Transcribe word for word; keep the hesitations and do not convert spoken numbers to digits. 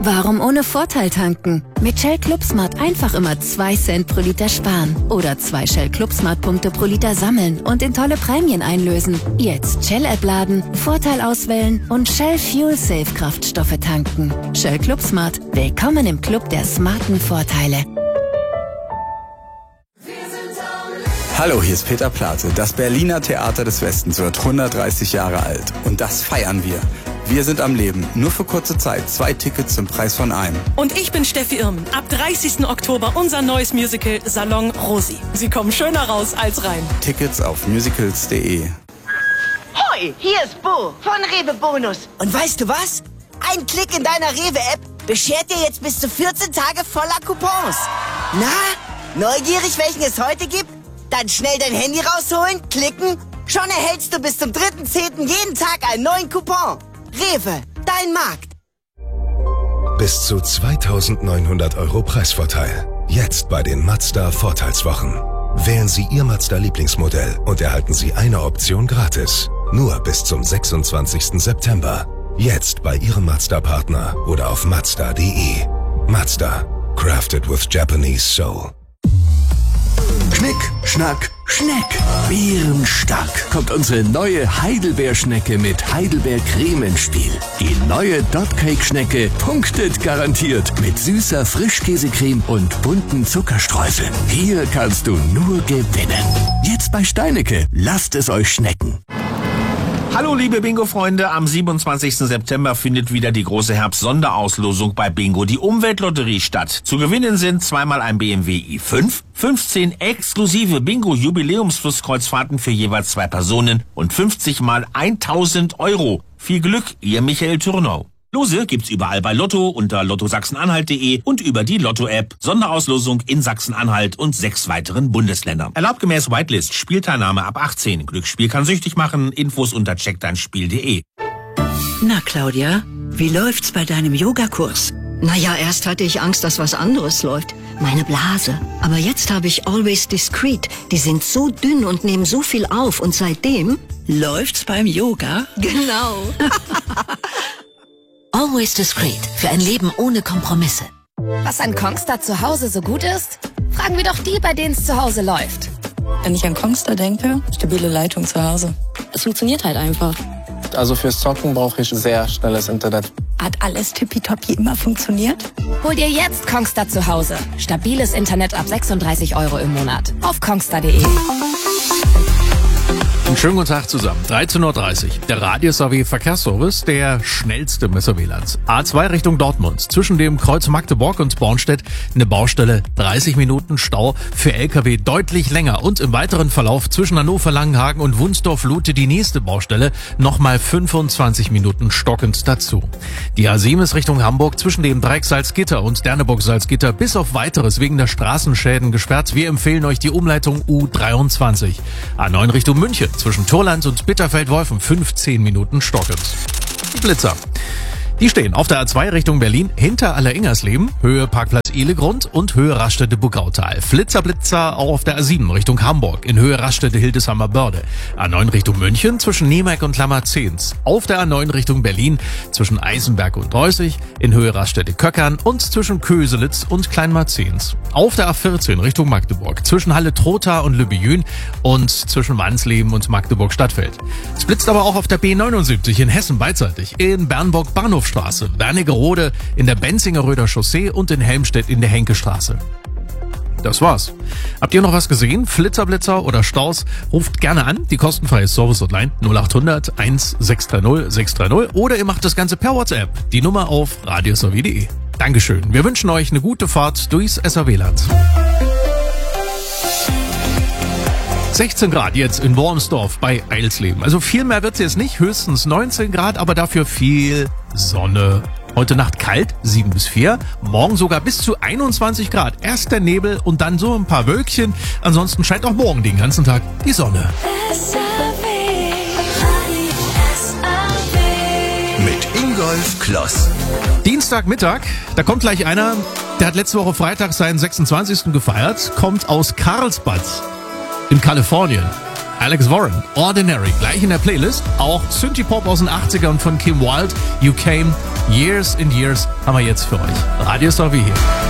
Warum ohne Vorteil tanken? Mit Shell ClubSmart einfach immer zwei Cent pro Liter sparen. Oder zwei Shell ClubSmart-Punkte pro Liter sammeln und in tolle Prämien einlösen. Jetzt Shell-App laden, Vorteil auswählen und Shell Fuel Safe Kraftstoffe tanken. Shell ClubSmart. Willkommen im Club der smarten Vorteile. Hallo, hier ist Peter Plate. Das Berliner Theater des Westens wird hundertdreißig Jahre alt. Und das feiern wir. Wir sind am Leben. Nur für kurze Zeit. Zwei Tickets zum Preis von einem. Und ich bin Steffi Irmen. Ab dreißigsten Oktober unser neues Musical Salon Rosi. Sie kommen schöner raus als rein. Tickets auf musicals punkt de. Hoi, hier ist Bo von Rewe Bonus. Und weißt du was? Ein Klick in deiner Rewe-App beschert dir jetzt bis zu vierzehn Tage voller Coupons. Na, neugierig, welchen es heute gibt? Dann schnell dein Handy rausholen, klicken. Schon erhältst du bis zum dritten zehnten jeden Tag einen neuen Coupon. Rewe, dein Markt. Bis zu zweitausendneunhundert Euro Preisvorteil. Jetzt bei den Mazda Vorteilswochen. Wählen Sie Ihr Mazda Lieblingsmodell und erhalten Sie eine Option gratis. Nur bis zum sechsundzwanzigsten September. Jetzt bei Ihrem Mazda-Partner oder auf mazda punkt de. Mazda. Crafted with Japanese Soul. Schnick, Schnack, Schneck. Bärenstark kommt unsere neue Heidelbeerschnecke mit Heidelbeercreme ins Spiel. Die neue Dotcake-Schnecke punktet garantiert mit süßer Frischkäsecreme und bunten Zuckerstreuseln. Hier kannst du nur gewinnen. Jetzt bei Steinecke. Lasst es euch schmecken. Hallo liebe Bingo-Freunde, am siebenundzwanzigsten September findet wieder die große Herbst-Sonderauslosung bei Bingo, die Umweltlotterie, statt. Zu gewinnen sind zweimal ein B M W i fünf, fünfzehn exklusive Bingo-Jubiläumsflusskreuzfahrten für jeweils zwei Personen und fünfzig mal tausend Euro. Viel Glück, ihr Michael Türnau. Lose gibt's überall bei Lotto, unter lotto sachsen-anhalt punkt de und über die Lotto-App. Sonderauslosung in Sachsen-Anhalt und sechs weiteren Bundesländern. Erlaubt gemäß Whitelist. Spielteilnahme ab achtzehn. Glücksspiel kann süchtig machen. Infos unter check dein spiel punkt de. Na, Claudia, wie läuft's bei deinem Yogakurs? Naja, erst hatte ich Angst, dass was anderes läuft. Meine Blase. Aber jetzt habe ich Always Discreet. Die sind so dünn und nehmen so viel auf. Und seitdem läuft's beim Yoga. Genau. Always Discreet. Für ein Leben ohne Kompromisse. Was an Kongstar zu Hause so gut ist? Fragen wir doch die, bei denen es zu Hause läuft. Wenn ich an Kongstar denke, stabile Leitung zu Hause. Es funktioniert halt einfach. Also fürs Zocken brauche ich sehr schnelles Internet. Hat alles tippitoppi immer funktioniert? Hol dir jetzt Kongstar zu Hause. Stabiles Internet ab sechsunddreißig Euro im Monat. Auf kongstar punkt de. Einen schönen guten Tag zusammen. dreizehn Uhr dreißig. Der Radius A W Verkehrsservice, der schnellste Messer W L A Ns. A zwei Richtung Dortmund. Zwischen dem Kreuz Magdeburg und Bornstedt eine Baustelle. dreißig Minuten Stau. Für L K W deutlich länger. Und im weiteren Verlauf zwischen Hannover, Langenhagen und Wunsdorf-Lute die nächste Baustelle. Nochmal fünfundzwanzig Minuten stockend dazu. Die A sieben ist Richtung Hamburg zwischen dem Dreieck Salzgitter und Derneburg-Salzgitter bis auf weiteres wegen der Straßenschäden gesperrt. Wir empfehlen euch die Umleitung U dreiundzwanzig. A neun Richtung München. Zwischen Torland und Bitterfeld-Wolfen fünfzehn Minuten stockend. Die Blitzer. Die stehen auf der A zwei Richtung Berlin hinter Alleringersleben, Höhe Parkplatz Ehlegrund und Höhe Raststätte-Bugautal. Flitzer, Blitzer auch auf der A sieben Richtung Hamburg, in Höhe Raststätte-Hildesheimer-Börde. A neun Richtung München zwischen Niemeck und Lammerzehns. Auf der A neun Richtung Berlin zwischen Eisenberg und Reußig, in Höhe Raststätte-Köckern und zwischen Köselitz und Kleinmarzehns. Auf der A vierzehn Richtung Magdeburg zwischen Halle-Trotha und Lübbejün und zwischen Wansleben und Magdeburg-Stadtfeld. Es blitzt aber auch auf der B neunundsiebzig in Hessen beidseitig, in Bernburg-Bahnhof Straße, Wernigerode in der Benzingeröder Chaussee und in Helmstedt in der Henkestraße. Das war's. Habt ihr noch was gesehen? Flitzerblitzer oder Staus? Ruft gerne an. Die kostenfreie Service-Hotline null acht hundert eins sechs drei null sechs drei null oder ihr macht das Ganze per WhatsApp. Die Nummer auf radius punkt de. Dankeschön. Wir wünschen euch eine gute Fahrt durchs S R W-Land. sechzehn Grad jetzt in Wormsdorf bei Eilsleben. Also viel mehr wird's jetzt nicht, höchstens neunzehn Grad, aber dafür viel Sonne. Heute Nacht kalt, sieben bis vier, morgen sogar bis zu einundzwanzig Grad. Erst der Nebel und dann so ein paar Wölkchen. Ansonsten scheint auch morgen den ganzen Tag die Sonne. Mit Ingolf Kloss. Dienstagmittag, da kommt gleich einer, der hat letzte Woche Freitag seinen sechsundzwanzigsten gefeiert, kommt aus Carlsbad in Kalifornien. Alex Warren, Ordinary, gleich in der Playlist. Auch Synthie-Pop aus den achtzigern von Kim Wilde, You Came Years and Years haben wir jetzt für euch. Radio Salvi hier.